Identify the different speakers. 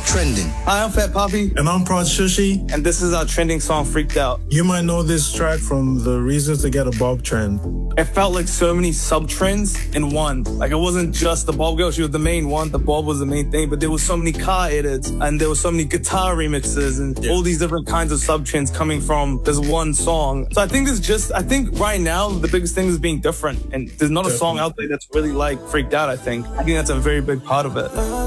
Speaker 1: Trending.
Speaker 2: Hi, I'm Fat Poppy.
Speaker 3: And I'm Prod Shushi.
Speaker 2: And this is our trending song, Freaked Out.
Speaker 3: You might know this track from the Reasons to Get a Bob trend.
Speaker 2: It felt like so many sub-trends in one. Like, it wasn't just the Bob girl, she was the main one, the Bob was the main thing, but there was so many car edits, and there was so many guitar remixes, and all these different kinds of sub-trends coming from this one song. So I think right now, the biggest thing is being different, and there's not a song out there that's really like Freaked Out, I think. I think that's a very big part of it.